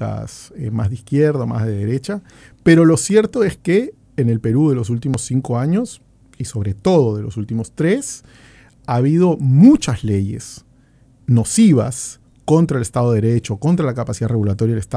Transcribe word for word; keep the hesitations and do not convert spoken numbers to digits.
políticas eh, más de izquierda, más de derecha, pero lo cierto es que en el Perú de los últimos cinco años, y sobre todo de los últimos tres, ha habido muchas leyes nocivas contra el Estado de Derecho, contra la capacidad regulatoria del Estado,